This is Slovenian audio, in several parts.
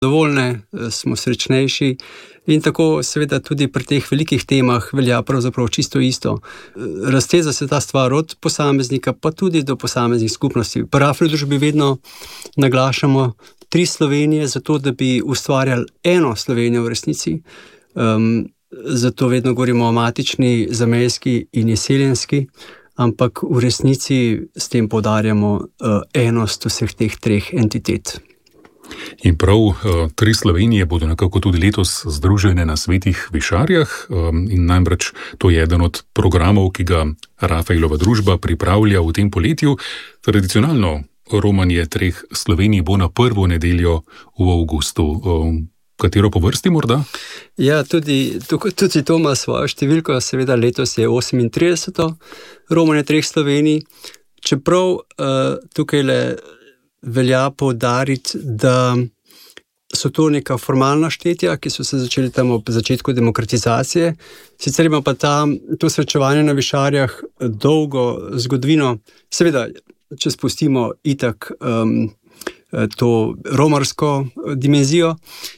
zadovoljne, smo srečnejši in tako seveda tudi pri teh velikih temah velja pravzaprav čisto isto. Razteza se ta stvar od posameznika, pa tudi do posameznih skupnosti. Pri Afrodružbi vedno naglašamo 3 Slovenije, zato da bi ustvarjali eno Slovenijo v resnici. Zato vedno govorimo o matični, zamejski in izseljenski, ampak v resnici s tem poudarjamo enost vseh teh 3 entitet. In prav 3 Slovenije bodo nekako tudi letos združene na Svetih Višarjah in namreč to je eden od programov, ki ga Rafaelova družba pripravlja v tem poletju. Tradicionalno romanje 3 Slovenij bo na prvo nedeljo v avgustu. Katero po vrsti morda? Ja, tudi to ima svojo številko, seveda letos je 38. romanje 3 Slovenij. Čeprav tukaj velja poudariti, da so to neka formalna štetja, ki so se začeli tam ob začetku demokratizacije. Sicer ima pa to srečevanje na Višarjah dolgo zgodovino. Seveda, če spustimo itak to romarsko dimenzijo,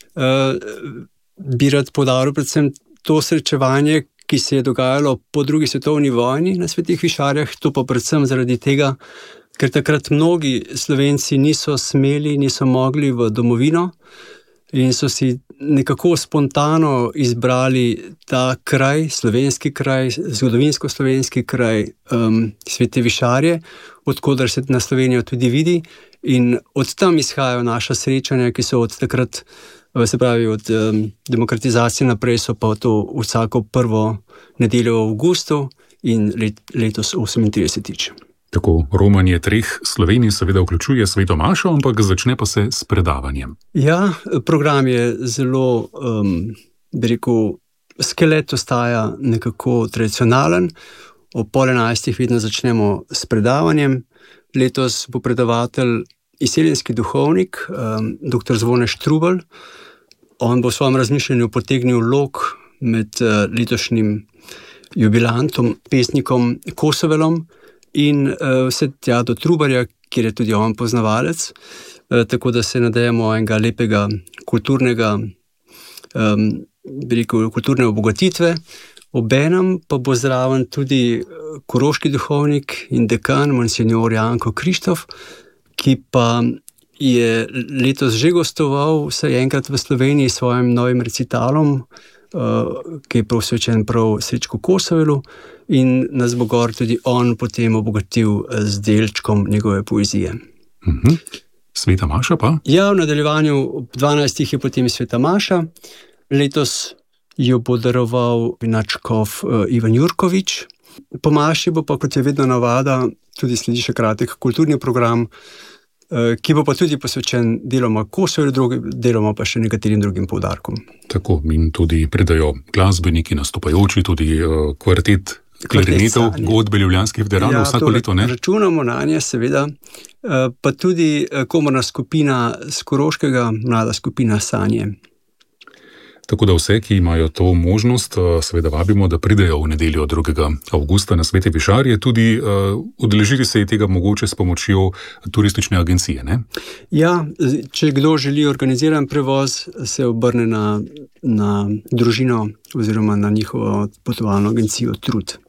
bi rad poudaril predvsem to srečevanje, ki se je dogajalo po 2. svetovni vojni na Svetih Višarjah, to pa predvsem zaradi tega, ker takrat mnogi Slovenci niso smeli, niso mogli v domovino in so si nekako spontano izbrali ta kraj, slovenski kraj, zgodovinsko slovenski kraj, Svete Višarje, odkoder se na Slovenijo tudi vidi, in od tam izhajajo naša srečanja, ki so od takrat, se pravi od demokratizacije naprej, so pa to vsako prvo nedeljo v avgustu in letos 38. Tako, romanje 3 Slovenij seveda vključuje sveto mašo, ampak začne pa se s predavanjem. Ja, program je zelo, bi rekel, skelet ostaja nekako tradicionalen. Ob 10:30 vedno začnemo s predavanjem. Letos bo predavatelj izseljenski duhovnik, dr. Zvone Štrubelj. On bo v svojem razmišljanju potegnil lok med letošnjim jubilantom, pesnikom Kosovelom, in vse tja do Trubarja, kjer je tudi on poznavalec, tako da se nadejamo enega lepega kulturnega, bi rekel, kulturne obogatitve. Obenem pa bo zraven tudi koroški duhovnik in dekan, monsignor Janko Krištof, ki pa je letos že gostoval vsaj enkrat v Sloveniji s svojim novim recitalom, ki je posvečen prav Srečku Kosovelu, in nas bo gor tudi on potem obogatil z delčkom njegove poezije. Sveta maša pa? Ja, v nadaljevanju ob 12. je potem sveta maša. Letos jo bo daroval nadškof Ivan Jurkovič. Po maši bo pa, kot je vedno navada, tudi sledi še kratek kulturni program, ki bo pa tudi posvečen deloma Kosovu, deloma pa še nekaterim drugim poudarkom. Tako, in tudi pridajo glasbeniki, nastopajoči, tudi kvartet klarinetov, godbe ljubljanskih veteranov vsako leto, ne? Računamo na nje, seveda, pa tudi komorna skupina s Koroškega, mlada skupina Sanje. Tako da vse, ki imajo to možnost, seveda vabimo, da pridejo v nedeljo 2. avgusta na Svete Višarje, tudi udeležiti se je tega mogoče s pomočjo turistične agencije, ne? Ja, če kdo želi organiziran prevoz, se obrne na družino oziroma na njihovo potovalno agencijo Trud.